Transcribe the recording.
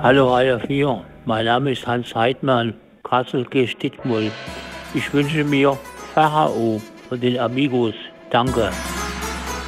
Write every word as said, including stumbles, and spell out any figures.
Hallo Radio vier, mein Name ist Hans Heidmann, Kassel Gestitmol. Ich wünsche mir Pharao von den Amigos. Danke.